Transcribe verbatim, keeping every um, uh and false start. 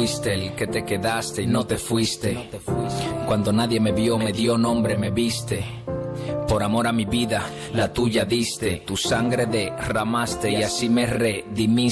fuiste el que te quedaste y no te fuiste. Cuando nadie me vio, me dio nombre, me viste. Por amor a mi vida, la tuya diste. Tu sangre derramaste y así me redimiste.